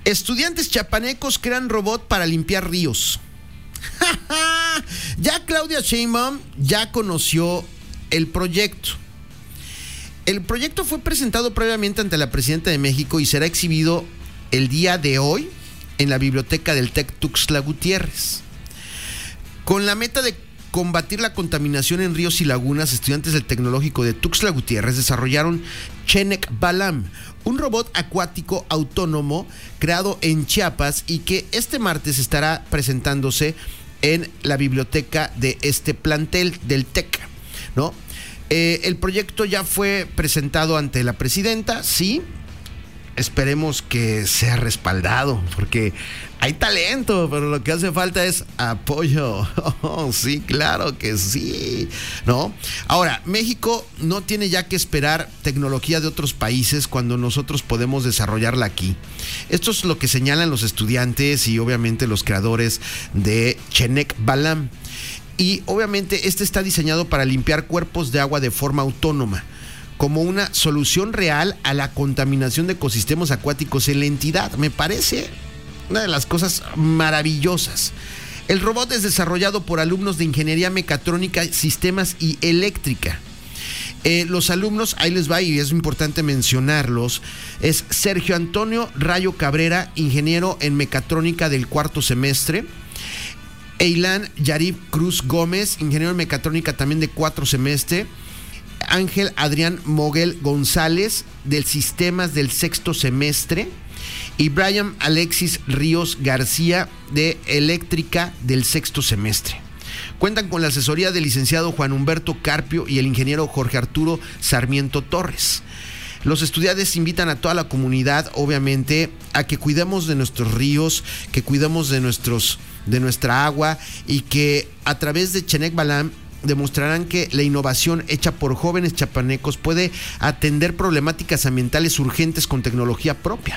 Estudiantes chiapanecos crean robot para limpiar ríos. Ya Claudia Sheinbaum ya conoció el proyecto. El proyecto fue presentado previamente ante la presidenta de México y será exhibido el día de hoy en la biblioteca del TEC Tuxtla Gutiérrez. Con la meta de combatir la contaminación en ríos y lagunas, estudiantes del Tecnológico de Tuxtla Gutiérrez desarrollaron Chenec Balam, un robot acuático autónomo creado en Chiapas y que este martes estará presentándose en la biblioteca de este plantel del TEC, ¿no? El proyecto ya fue presentado ante la presidenta, sí. Esperemos que sea respaldado, porque hay talento, pero lo que hace falta es apoyo. Sí, claro que sí, ¿no? Ahora, México no tiene ya que esperar tecnología de otros países cuando nosotros podemos desarrollarla aquí. Esto es lo que señalan los estudiantes y obviamente los creadores de Chenec Balam. Y obviamente este está diseñado para limpiar cuerpos de agua de forma autónoma, como una solución real a la contaminación de ecosistemas acuáticos en la entidad. Me parece una de las cosas maravillosas. El robot es desarrollado por alumnos de Ingeniería Mecatrónica, Sistemas y Eléctrica. Los alumnos, ahí les va y es importante mencionarlos, es Sergio Antonio Rayo Cabrera, ingeniero en Mecatrónica del cuarto semestre. Eilán Yarib Cruz Gómez, ingeniero en Mecatrónica también de cuarto semestre. Ángel Adrián Moguel González, del Sistemas del sexto semestre. Y Brian Alexis Ríos García, de Eléctrica del sexto semestre. Cuentan con la asesoría del licenciado Juan Humberto Carpio y el ingeniero Jorge Arturo Sarmiento Torres. Los estudiantes invitan a toda la comunidad, obviamente, a que cuidemos de nuestros ríos, que cuidemos de nuestra agua y que a través de Chenec Balam demostrarán que la innovación hecha por jóvenes chiapanecos puede atender problemáticas ambientales urgentes con tecnología propia.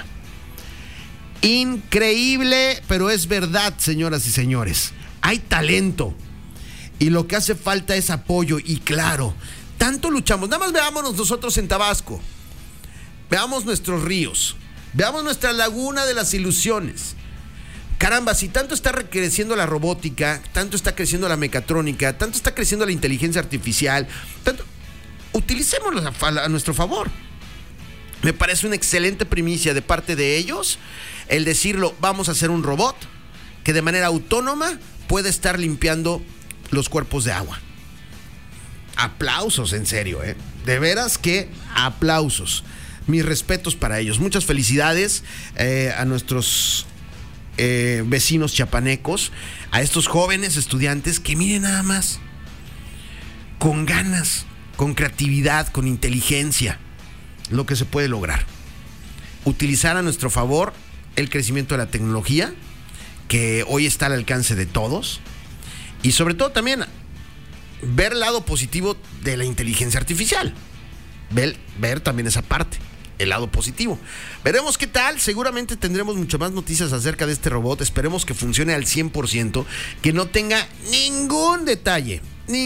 Increíble, pero es verdad, señoras y señores. Hay talento y lo que hace falta es apoyo y claro, tanto luchamos. Nada más veámonos nosotros en Tabasco. Veamos nuestros ríos, veamos nuestra laguna de las ilusiones. Caramba, si tanto está creciendo la robótica, tanto está creciendo la mecatrónica, tanto está creciendo la inteligencia artificial, utilicémoslo a nuestro favor. Me parece una excelente primicia de parte de ellos el decirlo, vamos a hacer un robot que de manera autónoma puede estar limpiando los cuerpos de agua. Aplausos, en serio, de veras que aplausos. Mis respetos para ellos. Muchas felicidades a nuestros vecinos chiapanecos, a estos jóvenes estudiantes que miren nada más, con ganas, con creatividad, con inteligencia, lo que se puede lograr. Utilizar a nuestro favor el crecimiento de la tecnología, que hoy está al alcance de todos, y sobre todo también ver el lado positivo de la inteligencia artificial. Ver también esa parte, el lado positivo. Veremos qué tal, seguramente tendremos muchas más noticias acerca de este robot. Esperemos que funcione al 100%, que no tenga ningún detalle,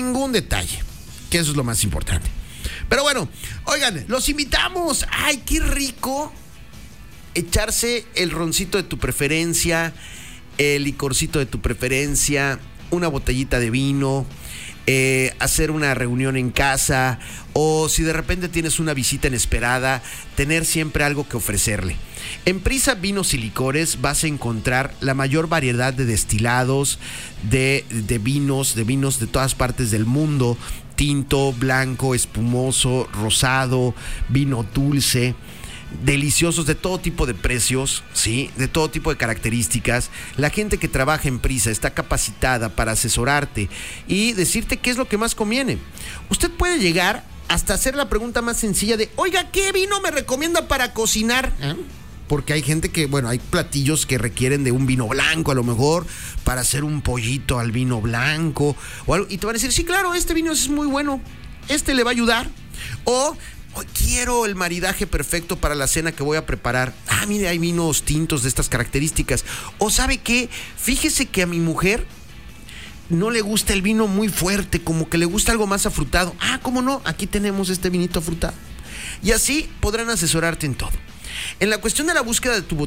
que eso es lo más importante. Pero bueno, oigan, los invitamos. ¡Ay, qué rico! Echarse el roncito de tu preferencia, el licorcito de tu preferencia, una botellita de vino, hacer una reunión en casa, o si de repente tienes una visita inesperada, tener siempre algo que ofrecerle. En Prisa Vinos y Licores vas a encontrar la mayor variedad de destilados, de vinos de todas partes del mundo: tinto, blanco, espumoso, rosado, vino dulce, deliciosos, de todo tipo de precios, ¿sí? De todo tipo de características. La gente que trabaja en Prisa está capacitada para asesorarte y decirte qué es lo que más conviene. Usted puede llegar hasta hacer la pregunta más sencilla de, oiga, ¿qué vino me recomienda para cocinar? Porque hay gente que, hay platillos que requieren de un vino blanco, a lo mejor, para hacer un pollito al vino blanco o algo, y te van a decir, sí, claro, este vino es muy bueno, este le va a ayudar. O quiero el maridaje perfecto para la cena que voy a preparar. Mire, hay vinos tintos de estas características. O ¿sabe qué? Fíjese que a mi mujer no le gusta el vino muy fuerte, como que le gusta algo más afrutado. ¿Cómo no? Aquí tenemos este vinito afrutado. Y así podrán asesorarte en todo. En la cuestión de la búsqueda de tu